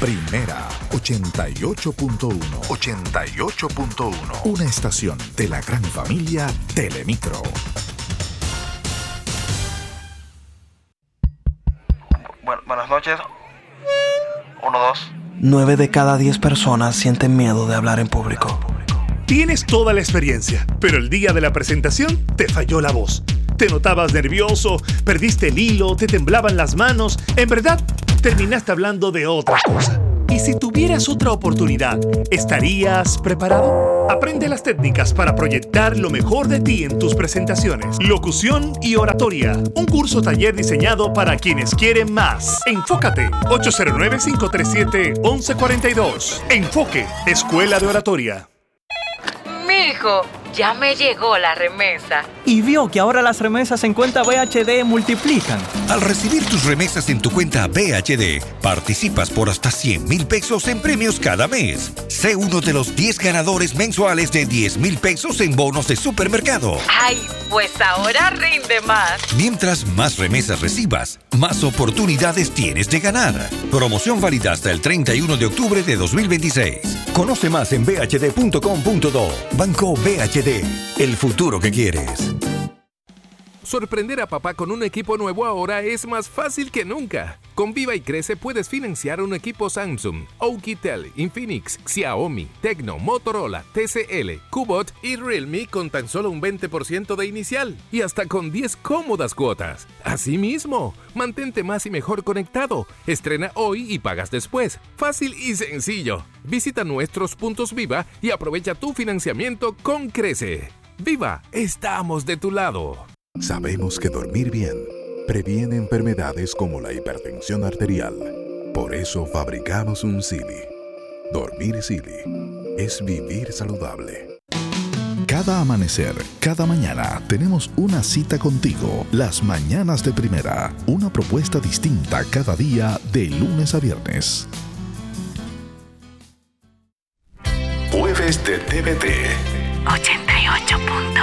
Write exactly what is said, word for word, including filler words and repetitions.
Primera ochenta y ocho punto uno. ochenta y ocho punto uno. Una estación de la gran familia Telemicro. Bueno, buenas noches. Uno, dos. Nueve de cada diez personas sienten miedo de hablar en público. Tienes toda la experiencia, pero el día de la presentación te falló la voz. Te notabas nervioso, perdiste el hilo, te temblaban las manos. En verdad, terminaste hablando de otra cosa. ¿Y si tuvieras otra oportunidad, estarías preparado? Aprende las técnicas para proyectar lo mejor de ti en tus presentaciones. Locución y oratoria. Un curso taller diseñado para quienes quieren más. Enfócate. ocho cero nueve, cinco tres siete, once cuarenta y dos. Enfoque. Escuela de Oratoria. Mijo, ya me llegó la remesa. Y vio que ahora las remesas en cuenta B H D multiplican. Al recibir tus remesas en tu cuenta B H D, participas por hasta cien mil pesos en premios cada mes. Sé uno de los diez ganadores mensuales de diez mil pesos en bonos de supermercado. Ay, pues ahora rinde más. Mientras más remesas recibas, más oportunidades tienes de ganar. Promoción válida hasta el treinta y uno de octubre de dos mil veintiséis. Conoce más en b h d punto com punto do. Banco B H D, el futuro que quieres. Sorprender a papá con un equipo nuevo ahora es más fácil que nunca. Con Viva y Crece puedes financiar un equipo Samsung, Oukitel, Infinix, Xiaomi, Tecno, Motorola, T C L, Kubot y Realme con tan solo un veinte por ciento de inicial y hasta con diez cómodas cuotas. Asimismo, mantente más y mejor conectado. Estrena hoy y pagas después. Fácil y sencillo. Visita nuestros puntos Viva y aprovecha tu financiamiento con Crece. Viva, estamos de tu lado. Sabemos que dormir bien previene enfermedades como la hipertensión arterial. Por eso fabricamos un Silly. Dormir Silly es vivir saludable. Cada amanecer, cada mañana, tenemos una cita contigo. Las mañanas de primera. Una propuesta distinta cada día de lunes a viernes. Jueves de T V T. ochenta y ocho punto